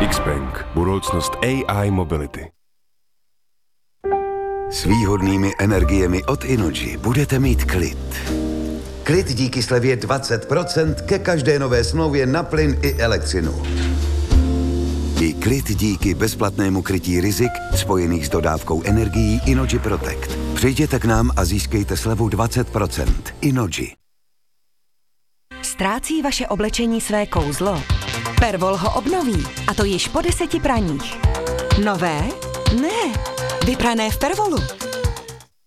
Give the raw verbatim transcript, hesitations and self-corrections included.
X-Bank. Budoucnost A I mobility. S výhodnými energiemi od Innogy budete mít klid. Klid díky slevě dvacet procent ke každé nové smlouvě na plyn i elektřinu. I klid díky bezplatnému krytí rizik spojených s dodávkou energií Innogy Protect. Přijděte k nám a získejte slevu dvacet procent. Innogy. Ztrácí vaše oblečení své kouzlo? Pervol ho obnoví, a to již po deseti praních. Nové? Ne, vyprané v Pervolu.